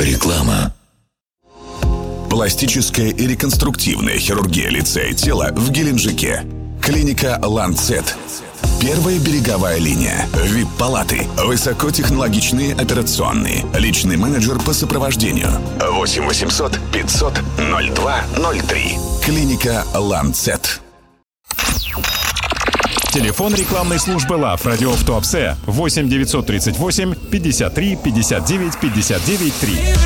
Реклама. Пластическая и реконструктивная хирургия лица и тела в Геленджике. Клиника «Ланцет». Первая береговая линия. ВИП-палаты. Высокотехнологичные операционные. Личный менеджер по сопровождению. 8 800 500 0203. Клиника «Ланцет». Телефон рекламной службы ЛАФ «Радио в Туапсе» 8 938 53 59 59 3.